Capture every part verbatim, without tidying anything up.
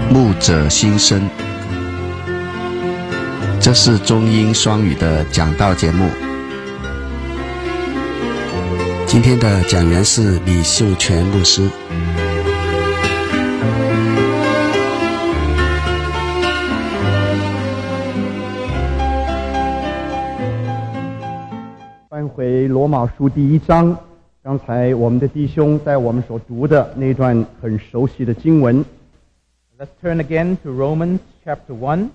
牧者心声，这是中英双语的讲道节目。今天的讲员是李秀全牧师。 翻回罗马书第一章，刚才我们的弟兄带我们所读的那段很熟悉的经文。 Let's turn again to Romans chapter one,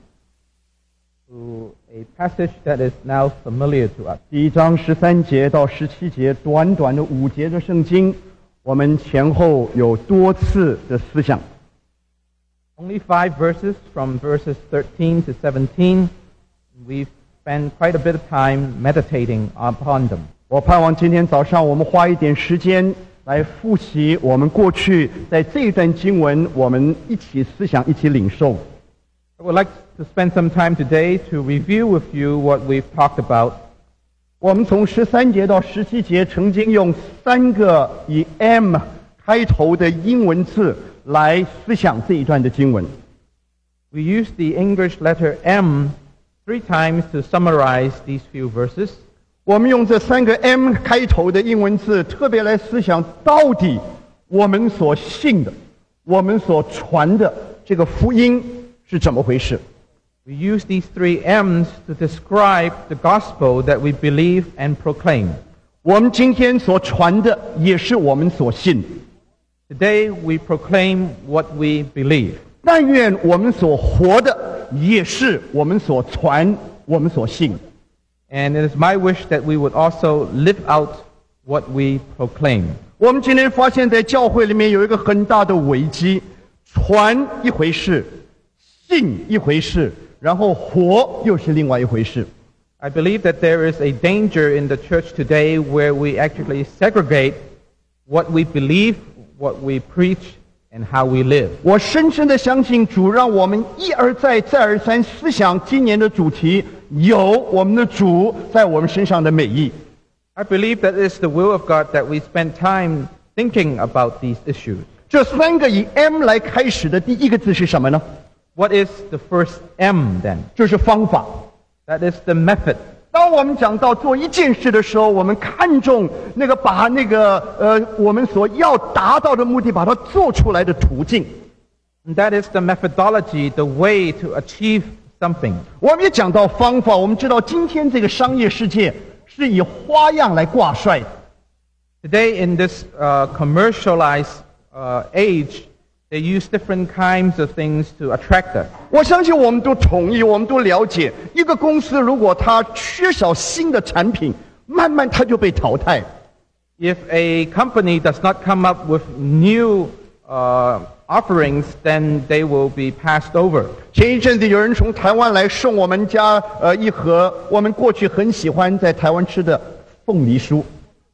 to a passage that is now familiar to us. 第一章十三节到十七节，短短的五节的圣经，我们前后有多次的思想。 Only five verses, from verses thirteen to seventeen. We've spent quite a bit of time meditating upon them. 我盼望今天早上我们花一点时间来复习我们过去在这一段经文，我们一起思想，一起领受。 I would like to spend some time today to review with you what we've talked about. 我们从十三节到十七节，曾经用三个以 M 开头的英文字来思想这一段的经文。 We use the English letter M three times to summarize these few verses. 我们用这三个 M 开头的英文字，特别来思想到底我们所信的、我们所传的这个福音是怎么回事。 We use these three M's to describe the gospel that we believe and proclaim. 我们今天所传的也是我们所信的。 Today we proclaim what we believe. 但愿我们所活的也是我们所传、我们所信的。 And it is my wish that we would also live out what we proclaim. 我们今天发现在教会里面有一个很大的危机，传一回事，信一回事，然后活又是另外一回事。 I believe that there is a danger in the church today where we actually segregate what we believe, what we preach, and how we live. 我深深的相信主让我们一而再再而三思想今年的主题，有我们的主在我们身上的美意。 I believe that it is the will of God that we spend time thinking about these issues. 这三个以 M 来开始的第一个字是什么呢？ What is the first M then? 就是方法。 That is the method. 当我们讲到做一件事的时候，我们看重那个把那个呃我们所要达到的目的把它做出来的途径。 And that is the methodology, the way to achieve something. 我们也讲到方法，我们知道今天这个商业世界是以花样来挂帅的。 Today in this uh, commercialized uh, age, they use different kinds of things to attract us. 我相信我们都同意，我们都了解，一个公司如果它缺少新的产品，慢慢它就被淘汰。 If a company does not come up with new uh, offerings, then they will be passed over. 前一阵子有人从台湾来送我们家呃一盒我们过去很喜欢在台湾吃的凤梨酥。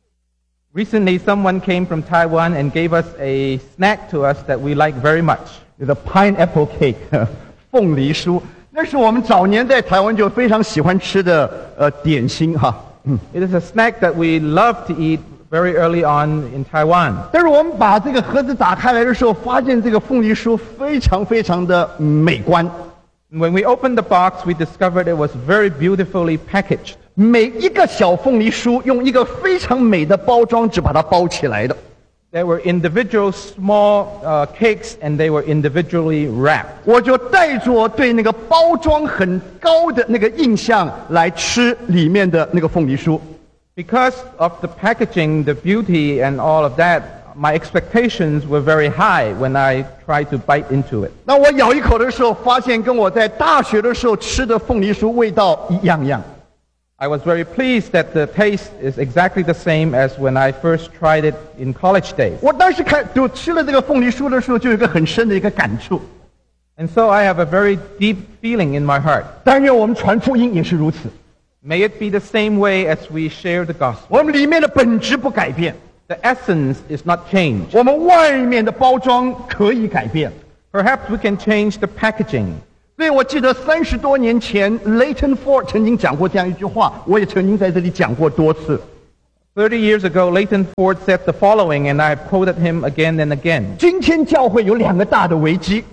Recently, someone came from Taiwan and gave us a snack to us that we like very much. The pineapple cake, 凤梨酥，那是我们早年在台湾就非常喜欢吃的呃点心哈。 It is a snack that we love to eat very early on in Taiwan. 但是我们把这个盒子打开来的时候，发现这个凤梨酥非常非常的美观。 When we opened the box, we discovered it was very beautifully packaged. 每一个小凤梨酥用一个非常美的包装纸把它包起来的。 There were individual small uh, cakes, and they were individually wrapped. 我就带着对那个包装很高的那个印象来吃里面的那个凤梨酥。 Because of the packaging, the beauty, and all of that, my expectations were very high when I tried to bite into it. 那我咬一口的时候，发现跟我在大学的时候吃的凤梨酥味道一样样。 I was very pleased that the taste is exactly the same as when I first tried it in college days. 我当时看就吃了这个凤梨酥的时候，就有一个很深的一个感触。 And so I have a very deep feeling in my heart. 但愿我们传福音也是如此。 May it be the same way as we share the gospel. 我们里面的本质不改变。 The essence is not changed. 我们外面的包装可以改变。 Perhaps we can change the packaging. 所以我记得三十多年前 Leighton Ford 曾经讲过这样一句话，我也曾经在这里讲过多次。 Thirty years ago, Leighton Ford said the following, and I've quoted him again and again. 今天教会有两个大的危机。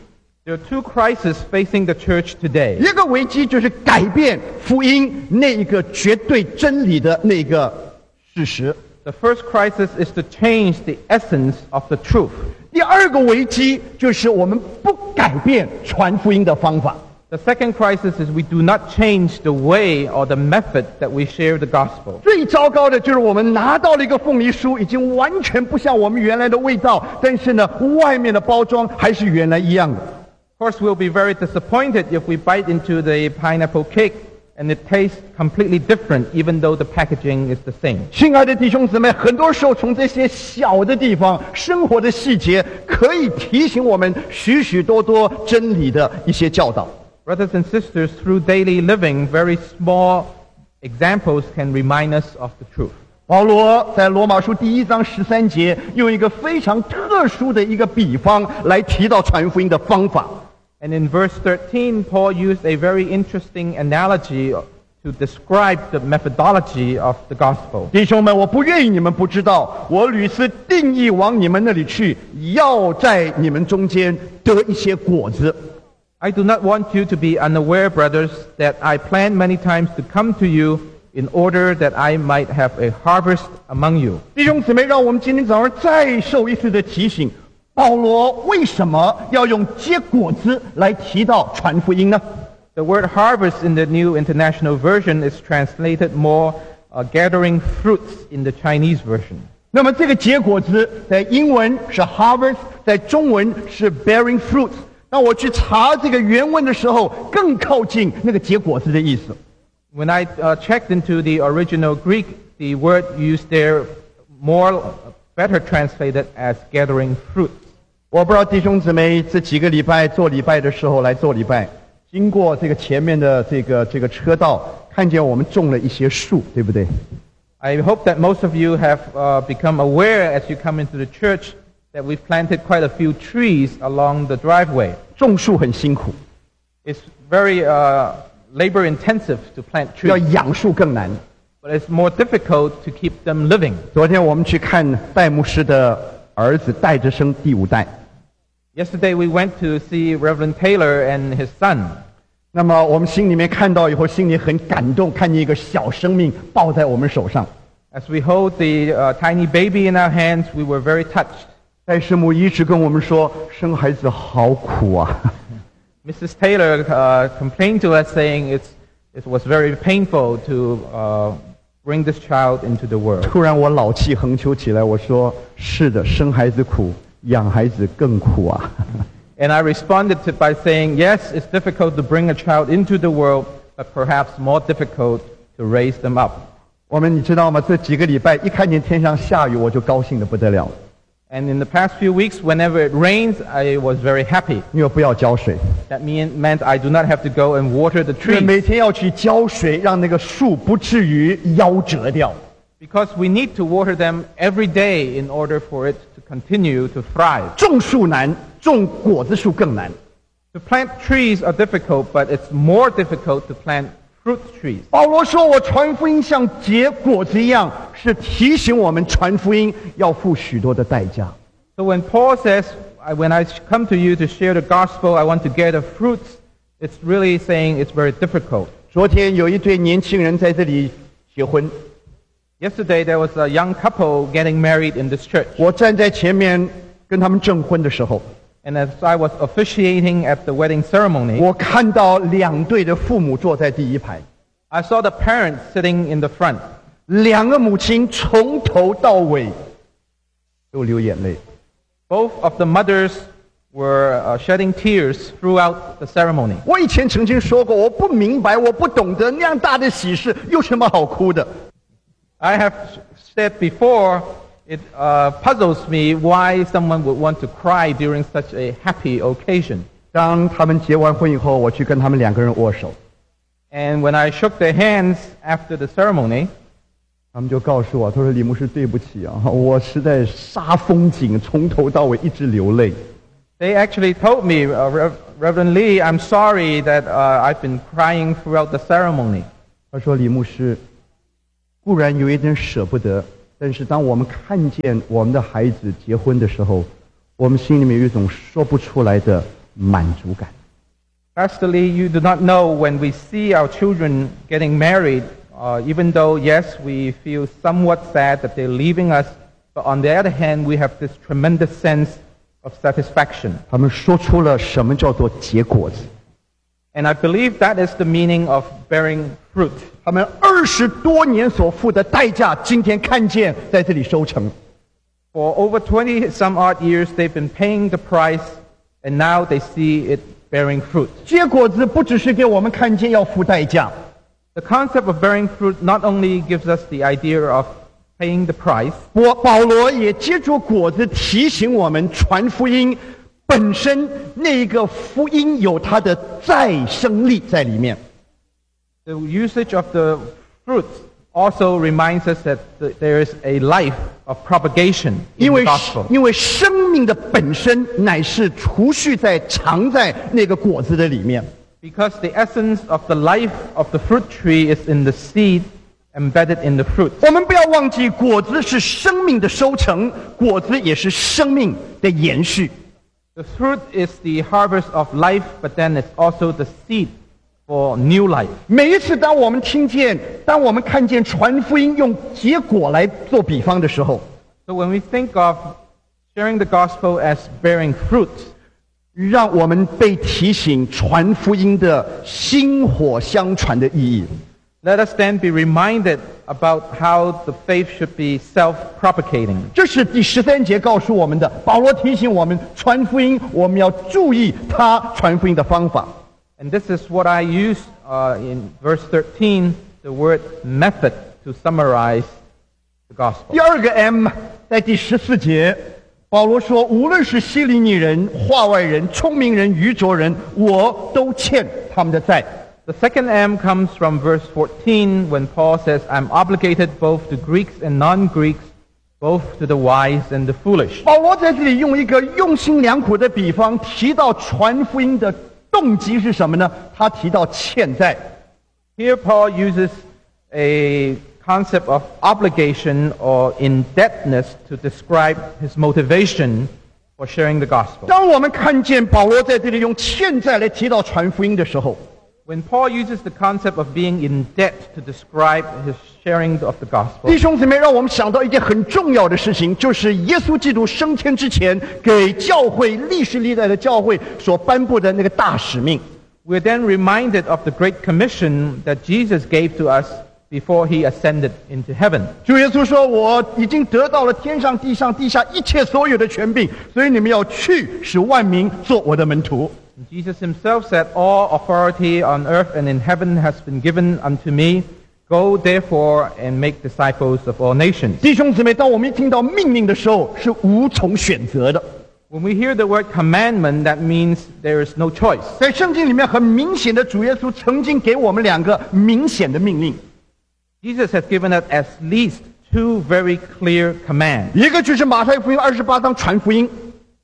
There are two crises facing the church today. 一个危机就是改变福音那一个绝对真理的那个事实。 The first crisis is to change the essence of the truth. 第二个危机就是我们不改变传福音的方法。 The second crisis is we do not change the way or the method that we share the gospel. 最糟糕的就是我们拿到了一个凤梨酥，已经完全不像我们原来的味道，但是呢，外面的包装还是原来一样的。 Of course, we'll be very disappointed if we bite into the pineapple cake and it tastes completely different, even though the packaging is the same. 亲爱的弟兄姊妹，很多时候从这些小的地方、生活的细节，可以提醒我们许许多多真理的一些教导。 Brothers and sisters, through daily living, very small examples can remind us of the truth. 保罗在罗马书第一章十三节，用一个非常特殊的一个比方来提到传福音的方法。 And in verse thirteen, Paul used a very interesting analogy to describe the methodology of the gospel. 弟兄们，我不愿意你们不知道，我屡次定义往你们那里去，要在你们中间得一些果子。 I do not want you to be unaware, brothers, that I planned many times to come to you in order that I might have a harvest among you. 弟兄姊妹，让我们今天早上再受一次的提醒。保罗为什么要用结果子来提到传福音呢？ The word harvest in the New International Version is translated more uh, gathering fruits in the Chinese version. 那么这个结果子在英文是 harvest， 在中文是 bearing fruits。当我去查这个原文的时候，更靠近那个结果子的意思。 When I uh, checked into the original Greek, the word used there more better translated as gathering fruits. 我不知道弟兄姊妹这几个礼拜做礼拜的时候来做礼拜，经过这个前面的这个这个车道，看见我们种了一些树，对不对？ I hope that most of you have uh, become aware as you come into the church that we've planted quite a few trees along the driveway. 种树很辛苦， It's very uh, labor intensive to plant 要 trees, 养树更难。 but it's more difficult to keep them living. 昨天我们去看戴牧师的儿子戴志生第五代， Yesterday we went to see Reverend Taylor and his son. 那么我们心里面看到以后，心里很感动，看见一个小生命抱在我们手上。 As we hold the uh, tiny baby in our hands, we were very touched. 戴师母一直跟我们说，生孩子好苦啊。 Missus Taylor uh, complained to us saying it's, it was very painful to uh, bring this child into the world. 突然我老气横秋起来，我说：是的，生孩子苦，养孩子更苦啊。 And I responded to, by saying, yes, it's difficult to bring a child into the world, but perhaps more difficult to raise them up. 我们你知道吗？这几个礼拜一看见天上下雨，我就高兴得不得了， And in the past few weeks, whenever it rains, I was very happy. 因为不要浇水， That mean, meant I do not have to go and water the 因为 trees. 每天要去浇水，让那个树不至于夭折掉。 Because we need to water them every day in order for it to continue to thrive. 种树难，种果子树更难。 To plant trees are difficult, but it's more difficult to plant fruit trees. 保罗说：“我传福音像结果子一样，是提醒我们传福音要付许多的代价。” So when Paul says, "I- when I come to you to share the gospel, I want to gather fruits, it's really saying it's very difficult. 昨天有一对年轻人在这里结婚， Yesterday there was a young couple getting married in this church. 我站在前面跟他们证婚的时候， And as I was officiating at the wedding ceremony, 我看到两对的父母坐在第一排， I saw the parents sitting in the front. 两个母亲从头到尾都流眼泪。 Both of the mothers were uh, shedding tears throughout the ceremony. 我以前曾经说过，我不明白，我不懂得那样大的喜事有什么好哭的。 I have said before, it uh, puzzles me why someone would want to cry during such a happy occasion. 当他们结完婚以后，我去跟他们两个人握手， And when I shook their hands after the ceremony, 他们就告诉我，他说：“李牧师，对不起啊，我实在煞风景，从头到尾一直流泪。” they actually told me, uh, Rev- Reverend Lee, I'm sorry that uh, I've been crying throughout the ceremony. 他说：“李牧师，固然有一点舍不得，但是当我们看见我们的孩子结婚的时候，我们心里面有一种说不出来的满足感。 Lastly, you do not know when we see our children getting married, uh, even though, yes, we feel somewhat sad that they're leaving us, but on the other hand, we have this tremendous sense of satisfaction. 他们说出了什么叫做结果子。 And I believe that is the meaning of bearing fruit. 他们二十多年所付的代价，今天看见在这里收成。 For over twenty some odd years, they've been paying the price, and now they see it bearing fruit. 结果子不只是给我们看见要付代价， The concept of bearing fruit not only gives us the idea of paying the price, 我保罗也接住果子提醒我们，传福音本身那个福音有它的再生力在里面。 the usage of the fruit also reminds us that th- there is a life of propagation 因 in 为 the gospel. 因为生命的本身乃是储蓄在藏在那个果子的里面。 Because the essence of the life of the fruit tree is in the seed embedded in the fruit. 我们不要忘记，果子是生命的收成，果子也是生命的延续。 The fruit is the harvest of life, but then it's also the seed for new life. 每一次当我们听见，当我们看见传福音用结果来做比方的时候， So when we think of sharing the gospel as bearing fruit, 让我们被提醒传福音的薪火相传的意义。 let us then be reminded about how the faith should be self-propagating. 这是第十三节告诉我们的。保罗提醒我们，传福音我们要注意他传福音的方法。 And this is what I use uh, in verse thirteen, the word method, to summarize the gospel. 第二个 M 在第十四节，保罗说，无论是希利尼人、化外人、聪明人、愚拙人，我都欠他们的债。 The second M comes from verse fourteen when Paul says, I'm obligated both to Greeks and non-Greeks, both to the wise and the foolish. 保罗在这里用一个用心良苦的比方，提到传福音的动机是什么呢？他提到欠债。 Here Paul uses a concept of obligation or indebtedness to describe his motivation for sharing the gospel. 当我们看见保罗在这里用欠债来提到传福音的时候， When Paul uses the concept of being in debt to describe his sharing of the gospel, 弟兄姊妹，让我们想到一件很重要的事情，就是耶稣基督升天之前给教会历史历代的教会所颁布的那个大使命。 we're then reminded of the Great Commission that Jesus gave to us before he ascended into heaven. 主耶稣说：“我已经得到了天上、地上、地下一切所有的权柄，所以你们要去，使万民做我的门徒。” And Jesus himself said, all authority on earth and in heaven has been given unto me. Go therefore and make disciples of all nations. 弟兄姊妹，当我们一听到命令的时候，是无从选择的。 When we hear the word commandment, that means there is no choice. 在圣经里面，很明显的，主耶稣曾经给我们两个明显的命令， Jesus has given us at least two very clear commands. 一个就是马太福音二十八章传福音，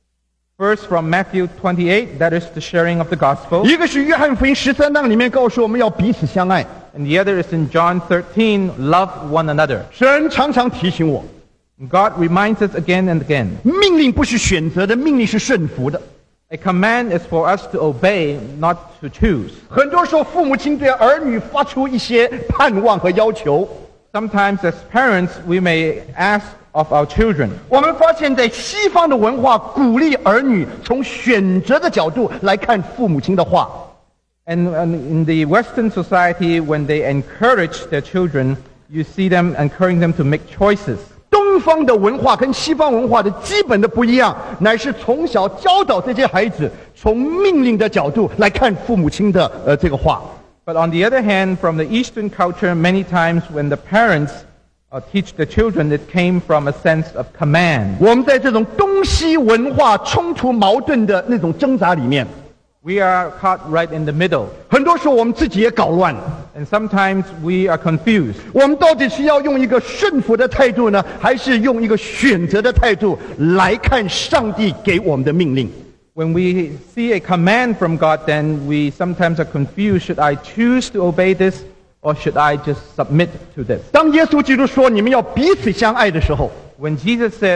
First, from Matthew twenty-eight, that is the sharing of the gospel. 一个是约翰福音十三章里面告诉我们要彼此相爱。 And the other is in John thirteen, love one another. 神常常提醒我， And God reminds us again and again. 命令不是选择的，命令是顺服的。 A command is for us to obey, not to choose. 很多时候，父母亲对儿女发出一些盼望和要求。 Sometimes as parents, we may ask of our children. 我们发现，在西方的文化鼓励儿女从选择的角度来看父母亲的话。 And, and in the Western society, when they encourage their children, you see them encouraging them to make choices. 东方的文化跟西方文化的基本的不一样，乃是从小教导这些孩子从命令的角度来看父母亲的呃这个话。 But on the other hand, from the Eastern culture, many times when the parents uh, teach the children, it came from a sense of command. 我们在这种东西文化冲突矛盾的那种挣扎里面， We are caught right in the middle. 很多时候我们自己也搞乱了。 And sometimes we are confused. 我们到底是要用一个顺服的态度呢，还是用一个选择的态度来看上帝给我们的命令？ When we see a command from God, then we sometimes are confused. Should I choose to obey this, or should I just submit to this? 当耶稣基督说你们要彼此相爱的时候， When Jesus said,